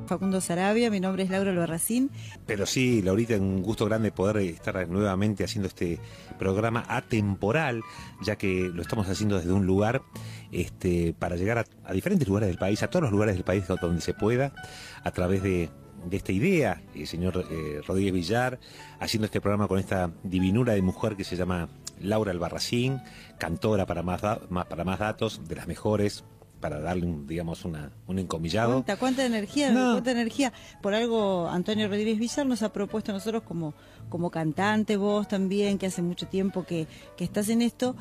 Facundo Sarabia, mi nombre es Laura Albarracín. Pero sí, Laurita, un gusto grande poder estar nuevamente haciendo este programa atemporal, ya que lo estamos haciendo desde un lugar para llegar a diferentes lugares del país, a todos los lugares del país donde se pueda, a través de esta idea, el señor Rodríguez Villar, haciendo este programa con esta divinura de mujer que se llama Laura Albarracín, cantora para más datos, de las mejores, para darle un encomillado. ¿Cuánta energía? No. ¿Cuánta energía? Por algo Antonio Rodríguez Villar nos ha propuesto a nosotros como cantante, vos también, que hace mucho tiempo que estás en esto,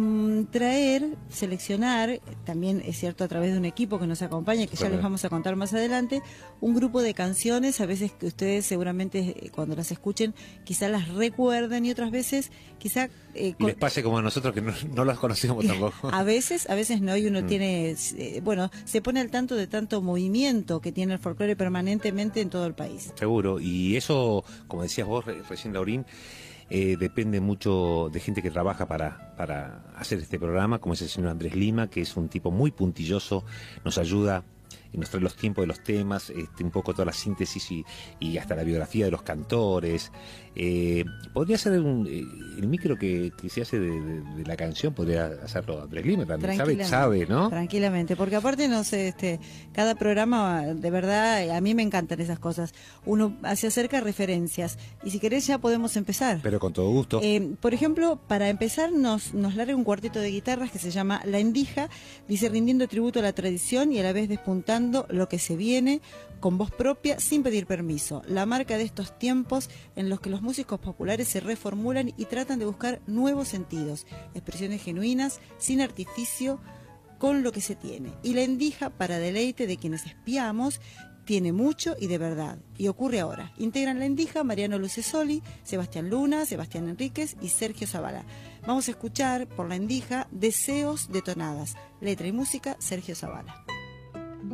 traer, seleccionar, también es cierto a través de un equipo que nos acompaña, que ya les vamos a contar más adelante, un grupo de canciones, a veces que ustedes seguramente cuando las escuchen quizá las recuerden y otras veces quizá... y les pase como a nosotros que no las conocemos tampoco. A veces no, y uno tiene... se pone al tanto de tanto movimiento que tiene el folclore permanentemente en todo el país. Seguro, y eso, como decías vos recién, Laurín, depende mucho de gente que trabaja para hacer este programa, como es el señor Andrés Lima, que es un tipo muy puntilloso, nos ayuda y nos trae los tiempos de los temas, un poco toda la síntesis y hasta la biografía de los cantores. Podría ser el micro que se hace de la canción, podría hacerlo Andrés Lima también, sabe, ¿no? Tranquilamente, porque aparte, no sé, cada programa, de verdad, a mí me encantan esas cosas. Uno se acerca a referencias, y si querés ya podemos empezar. Pero con todo gusto. Por ejemplo, para empezar nos larga un cuarteto de guitarras que se llama La Endija, dice rindiendo tributo a la tradición y a la vez despuntando lo que se viene con voz propia sin pedir permiso, la marca de estos tiempos en los que los músicos populares se reformulan y tratan de buscar nuevos sentidos, expresiones genuinas, sin artificio, con lo que se tiene. Y La Endija, para deleite de quienes espiamos, tiene mucho y de verdad. Y ocurre ahora. Integran La Endija Mariano Lucesoli, Sebastián Luna, Sebastián Enríquez y Sergio Zavala. Vamos a escuchar por La Endija Deseos de Tonadas. Letra y música, Sergio Zavala.